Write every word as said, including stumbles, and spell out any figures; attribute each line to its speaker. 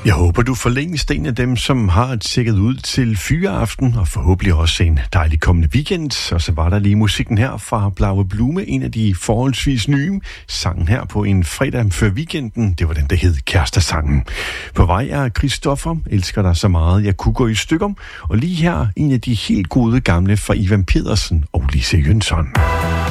Speaker 1: Jeg håber, du forlængst en af dem, som har tjekket ud til fyreaften, og forhåbentlig også en dejlig kommende weekend. Og så var der lige musikken her fra Blaue Blume, en af de forholdsvis nye sangen her på en fredag før weekenden. Det var den, der hed Kærestesangen. På vej er Christoffer, elsker dig så meget, jeg kunne gå i stykker. Og lige her, en af de helt gode gamle fra Ivan Pedersen og Lise Jønsson.